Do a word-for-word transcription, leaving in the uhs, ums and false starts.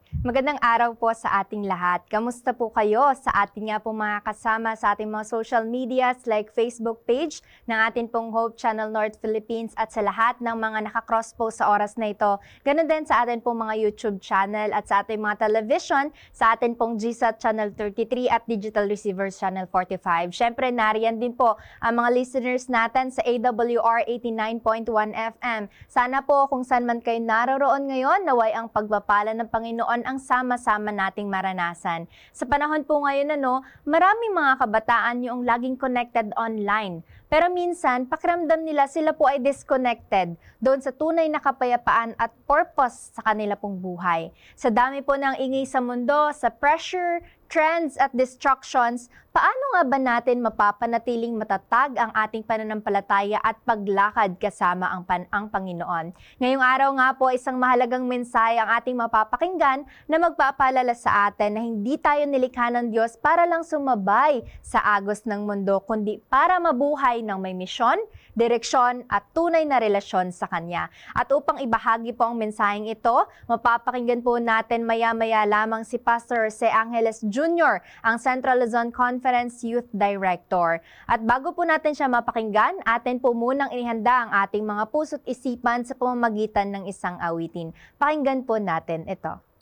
Magandang araw po sa ating lahat. Kamusta po kayo sa ating nga po mga kasama sa ating mga social medias like Facebook page ng ating pong Hope Channel North Philippines at sa lahat ng mga nakakross po sa oras na ito. Ganun din sa ating pong mga YouTube channel at sa ating mga television, sa ating pong G S A T Channel thirty-three at Digital Receivers Channel forty-five. Siyempre, nariyan din po ang mga listeners natin sa A W R eighty-nine point one F M. Sana po kung saan man kayo naroroon ngayon, naway ang pagpapala ng Panginoon ang sama-sama nating maranasan. Sa panahon po ngayon, ano, maraming mga kabataan yung laging connected online. Pero minsan, pakiramdam nila sila po ay disconnected doon sa tunay na kapayapaan at purpose sa kanila pong buhay. Sa dami po ng ingay sa mundo, sa pressure, trends at distractions, paano nga ba natin mapapanatiling matatag ang ating pananampalataya at paglakad kasama ang, pan ang Panginoon? Ngayong araw nga po, isang mahalagang mensahe ang ating mapapakinggan na magpapaalala sa atin na hindi tayo nilikha ng Diyos para lang sumabay sa agos ng mundo, kundi para mabuhay ng may misyon, direksyon at tunay na relasyon sa Kanya. At upang ibahagi po ang mensaheng ito, mapapakinggan po natin maya-maya lamang si Pastor Jose Angeles Junior, ang Central Luzon Conference Youth Director. At bago po natin siya mapakinggan, atin po munang inihanda ang ating mga puso't isipan sa pamamagitan ng isang awitin. Pakinggan po natin ito.